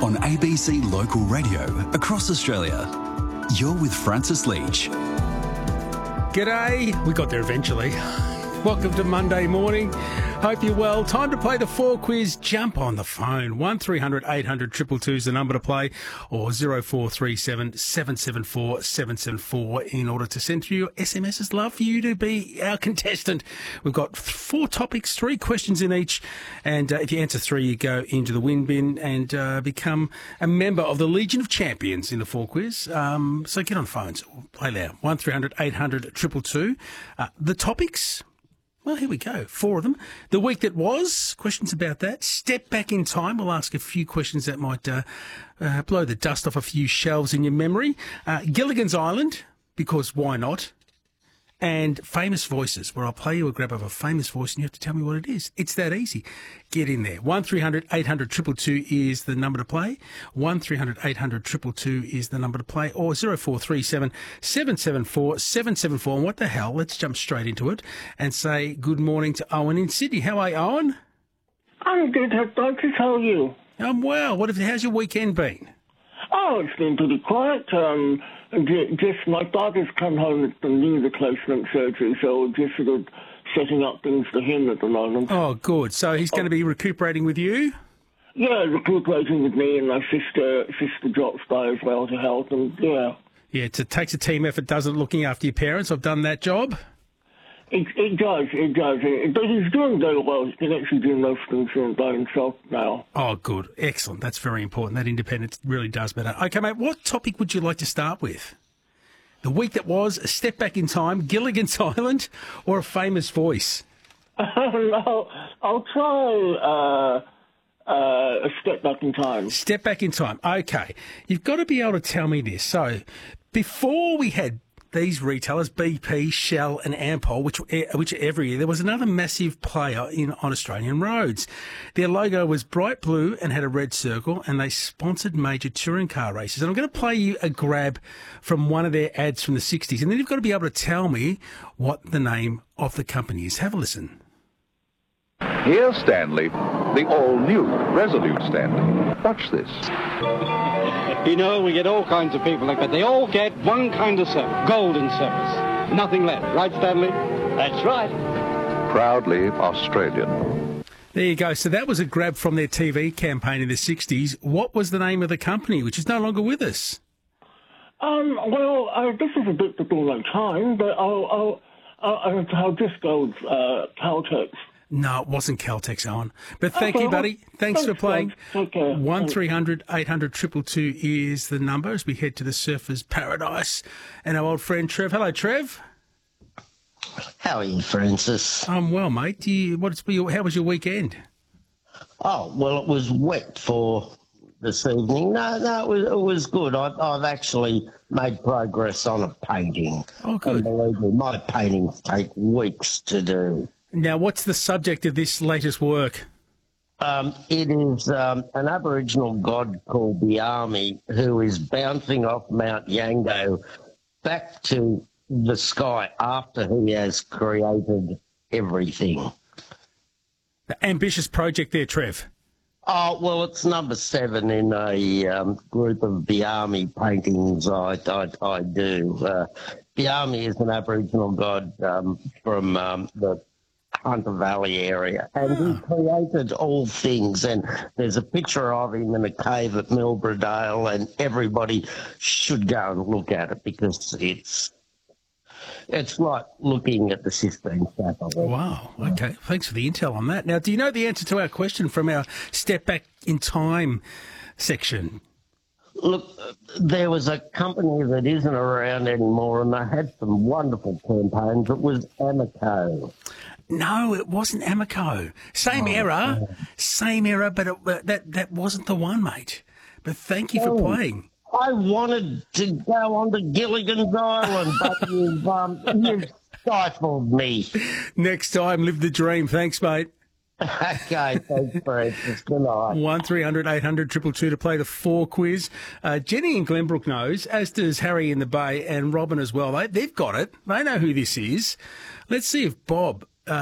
on ABC Local Radio across Australia. You're with Francis Leach. G'day. We got there eventually. Welcome to Monday morning. Hope you're well. Time to play the 4 quiz. Jump on the phone. 1300 800 222 is the number to play, or 0437 774 774 in order to send through your SMSs. Love for you to be our contestant. We've got 4 topics, 3 questions in each, and if you answer 3, you go into the win bin and become a member of the Legion of Champions in the 4 quiz. So get on phones. Play loud. 1300 800 222. The topics... Well, here we go. 4 of them. The week that was, questions about that. Step back in time. We'll ask a few questions that might blow the dust off a few shelves in your memory. Gilligan's Island, because why not? And famous voices, where I'll play you a grab of a famous voice and you have to tell me what it is. It's that easy. Get in there. 1300 800 222 is the number to play. 1300 800 222 is the number to play. Or 0437 774 774. And what the hell? Let's jump straight into it and say good morning to Owen in Sydney. How are you, Owen? I'm good, Doctor. How are you? I'm well. How's your weekend been? Oh, it's been pretty quiet. Just my father's come home from knee replacement surgery, so just sort of setting up things for him at the moment. Oh, good. So he's going to be recuperating with you? Yeah, recuperating with me, and my sister drops by as well to help, and yeah. Yeah, it takes a team effort, doesn't it, looking after your parents? I've done that job. It does. But he's doing very well. He can actually do most things by himself now. Oh, good. Excellent. That's very important. That independence really does matter. Okay, mate, what topic would you like to start with? The week that was, a step back in time, Gilligan's Island, or a famous voice? I'll try a step back in time. Step back in time. Okay. You've got to be able to tell me this. So, before we had these retailers, BP, Shell and Ampol, which every year, there was another massive player on Australian roads. Their logo was bright blue and had a red circle, and they sponsored major touring car races. And I'm going to play you a grab from one of their ads from the 60s, and then you've got to be able to tell me what the name of the company is. Have a listen. Here's Stanley, the all-new Resolute Stanley. Watch this. You know, we get all kinds of people like that. They all get one kind of service, golden service. Nothing less. Right, Stanley? That's right. Proudly Australian. There you go. So that was a grab from their TV campaign in the 60s. What was the name of the company, which is no longer with us? This is a bit before my time, but I'll just go with Caltex. No, it wasn't Caltex, Owen. But thank you, buddy. Thanks for playing. Okay. 1300 800 222 is the number as we head to the Surfers Paradise. And our old friend Trev. Hello, Trev. How are you, Francis? I'm well, mate. How was your weekend? Oh, well, it was wet for this evening. No, it was good. I've actually made progress on a painting. Oh, good. And believe me, my paintings take weeks to do. Now, what's the subject of this latest work? It is an Aboriginal god called Biami who is bouncing off Mount Yango back to the sky after he has created everything. The ambitious project there, Trev. Oh, well, it's number 7 in a group of Biami paintings I do. Biami is an Aboriginal god from the Hunter Valley area, and he created all things, and there's a picture of him in a cave at Milbrodale, and everybody should go and look at it because it's like looking at the Sistine Chapel. Wow, okay, thanks for the intel on that. Now, do you know the answer to our question from our Step Back in Time section? Look, there was a company that isn't around anymore, and they had some wonderful campaigns. It was Amoco. No, it wasn't Amoco. Same era, but that wasn't the one, mate. But thank you for playing. I wanted to go on to Gilligan's Island, but you've stifled me. Next time, live the dream. Thanks, mate. Okay, thanks, Francis. Good night. 1300 800 222 to play the 4 quiz. Jenny in Glenbrook knows, as does Harry in the Bay and Robin as well. They've got it. They know who this is. Let's see if Bob